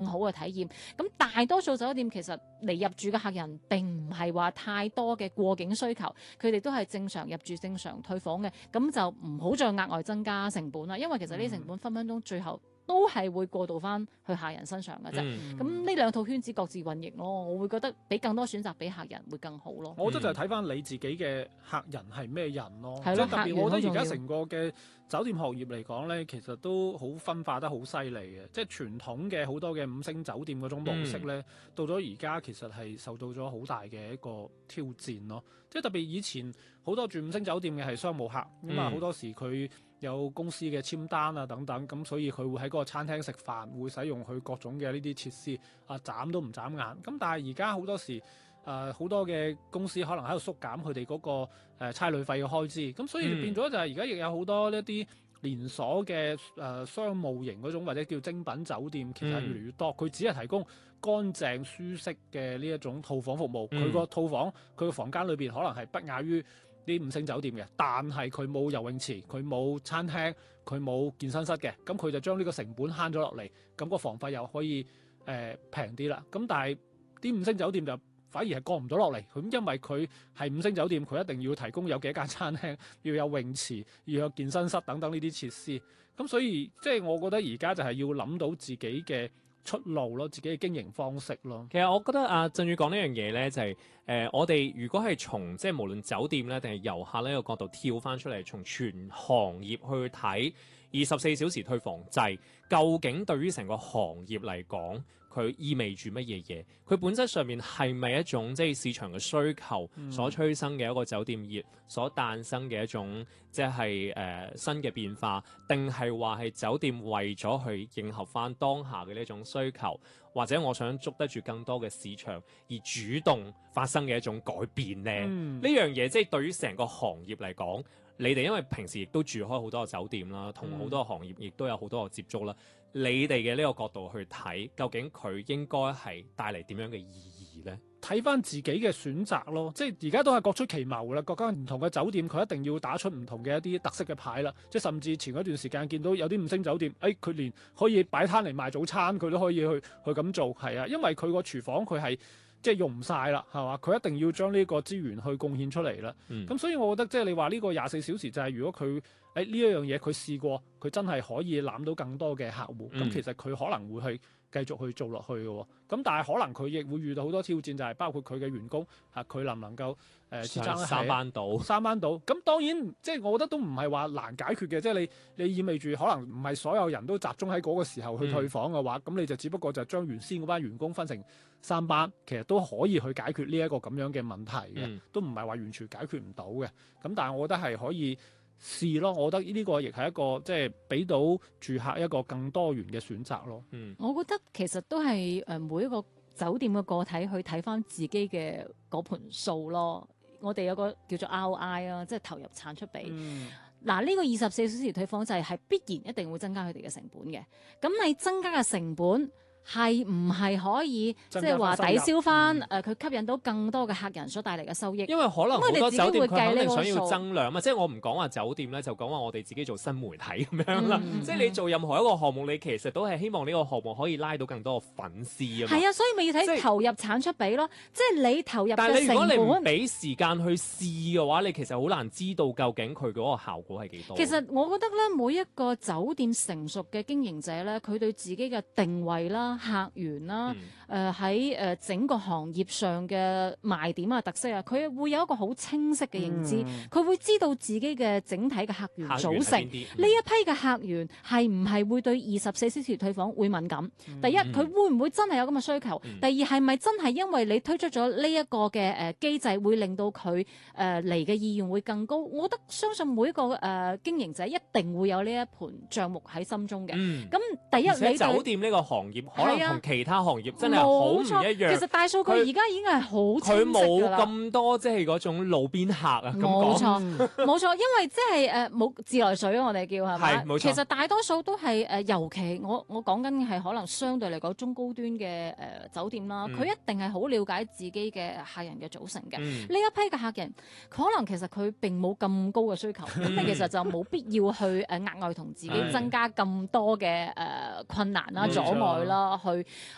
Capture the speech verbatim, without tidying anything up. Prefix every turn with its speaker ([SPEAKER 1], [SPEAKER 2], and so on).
[SPEAKER 1] 好嘅體驗。咁大多數酒店其實嚟入住嘅客人並唔係話太多嘅過境需求，佢哋都係正常入住、正常退房嘅，咁就唔好再額外增加成本啦。因為其實呢啲成本分分鐘最後都係會過渡翻去客人身上嘅啫。咁呢、嗯、兩套圈子各自運營咯，我會覺得俾更多選擇俾客人會更好咯。
[SPEAKER 2] 我覺得就係睇翻你自己嘅客人係咩人咯，
[SPEAKER 1] 嗯、
[SPEAKER 2] 即係特別我覺得而家成個嘅酒店行業嚟講咧，其實都好分化得好犀利嘅。即係傳統嘅好多嘅五星酒店嗰種模式咧，嗯、到咗而家其實係受到咗好大嘅一個挑戰咯。即係特別以前好多住五星酒店嘅係商務客，咁啊好多時佢有公司嘅簽單啊等等，咁所以佢會喺嗰個餐廳食飯，會使用佢各種嘅呢啲設施，啊眨都唔眨眼。咁但係而家好多時，誒、呃、好多嘅公司可能喺度縮減佢哋嗰個誒、呃、差旅費嘅開支，咁所以變咗就係而家亦有好多一啲連鎖嘅誒、呃、商務型嗰種或者叫精品酒店，其實係越嚟越多。佢、嗯、只係提供乾淨舒適嘅呢一種套房服務，佢個、嗯、套房佢個房間裏邊可能係不亞於啲五星酒店嘅，但係佢冇游泳池，佢冇餐廳，佢冇健身室嘅，咁佢就將呢個成本慳咗落嚟，咁個房費又可以誒平啲啦。咁但係啲五星酒店就反而係降唔到落嚟，咁因為佢係五星酒店，佢一定要提供有幾間餐廳，要有泳池，要有健身室等等呢啲設施。咁所以即係我覺得而家就係要諗到自己嘅出路咯，自己嘅經營方式咯。
[SPEAKER 3] 其實我覺得阿振宇講呢樣嘢咧，就係、是、誒、呃、我哋如果係從即係無論酒店咧定係遊客呢個角度跳翻出嚟，從全行業去睇二十四小時退房制，究竟對於成個行業嚟講，佢意味住乜嘢嘢？佢本質上面係咪一種即係市場嘅需求所催生嘅一個酒店業所誕生嘅一種即係誒、呃、新嘅變化，定係話係酒店為咗去迎合翻當下嘅呢種需求，或者我想捉得住更多嘅市場而主動發生嘅一種改變呢？呢、嗯、樣嘢即係對於成個行業嚟講，你哋因為平時亦都住開好多個酒店啦，同好多行業亦都有好多個接觸啦。嗯、你哋嘅呢個角度去睇，究竟佢應該係帶嚟點樣嘅意義呢？
[SPEAKER 2] 睇翻自己嘅選擇咯，即係而家都係各出奇謀啦。各間唔同嘅酒店，佢一定要打出唔同嘅一啲特色嘅牌啦。即係甚至前嗰段時間見到有啲五星酒店，誒、哎、佢連可以擺攤嚟賣早餐，佢都可以去去咁做，係啊，因為佢個廚房佢係。即係用唔晒啦，係嘛？佢一定要將呢個資源去貢獻出嚟啦。咁、嗯、所以我覺得即係你話呢個廿四小時就係如果佢誒呢一樣嘢佢試過，佢真係可以攬到更多嘅客戶。咁、嗯、其實佢可能會去繼續去做落去嘅。咁但係可能佢亦會遇到好多挑戰，就係、是、包括佢嘅員工嚇，佢能唔能夠誒支撐
[SPEAKER 3] 三班倒
[SPEAKER 2] 三班倒。咁當然即係我覺得都唔係話難解決嘅。即係你你意味住可能唔係所有人都集中喺嗰個時候去退房嘅話，咁、嗯、你就只不過就將原先嗰班員工分成三班，其實都可以去解決呢一個咁樣嘅問題嘅，嗯、都唔係話完全解決唔到嘅。咁但係我覺得係可以試咯。我覺得呢個亦係一個即係俾到住客一個更多元嘅選擇咯。
[SPEAKER 1] 嗯，我覺得其實都係誒每一個酒店嘅個體去睇翻自己嘅嗰盤數咯。我哋有個叫做 R O I 啊，即係投入產出比。嗯嗱，呢個二十四小時退房制係必然一定會增加佢哋嘅成本嘅。咁你增加嘅成本係唔係可以即係話抵消翻誒佢吸引到更多嘅客人所帶嚟嘅收益？
[SPEAKER 3] 因為可能好多酒店佢肯定想要增量嘛，即係我唔講話酒店咧，就講話我哋自己做新媒體咁樣啦。嗯、即係你做任何一個項目，你其實都係希望呢個項目可以拉到更多嘅粉絲啊嘛。
[SPEAKER 1] 係啊，所以咪要睇投入產出比咯。即係你投入嘅成本。但係你如果你唔俾時間去試嘅話，你其實好難知道究竟佢嗰個效果係幾多。 其實我覺得咧，每一個酒店成熟嘅經營者咧，佢對自己嘅定位啦、客源啦，誒喺誒整個行業上嘅賣點啊、特色啊，佢會有一個好清晰嘅認知，佢、嗯、會知道自己嘅整體嘅客源組成。呢、嗯、一批嘅客源係唔係會對二十四小時退房會敏感？嗯、第一，佢會唔會真係有咁嘅需求？嗯、第二，係咪真係因為你推出咗呢一個嘅誒機制，會令到佢誒嚟嘅意願會更高？我覺得相信每一個誒、呃、經營者一定會有呢一盤帳目喺心中嘅。咁、嗯、第一，
[SPEAKER 3] 而且你酒店呢個行業可能同其他行業真係好唔一樣。
[SPEAKER 1] 其實大數據而家已經係好清晰㗎啦。佢
[SPEAKER 3] 冇咁多即係嗰種路邊客啊。
[SPEAKER 1] 冇錯，冇錯，因為即係誒冇自來水啊，我哋叫係咪？冇錯。其實大多數都係誒、呃，尤其我我講緊係可能相對嚟講中高端嘅誒、呃、酒店啦，佢、嗯、一定係好了解自己嘅客人嘅組成嘅。呢、嗯、一批嘅客人，可能其實佢並冇咁高嘅需求，咁你、嗯、其實就冇必要去誒額外同自己增加咁多嘅誒、呃、困難啦、阻礙啦，去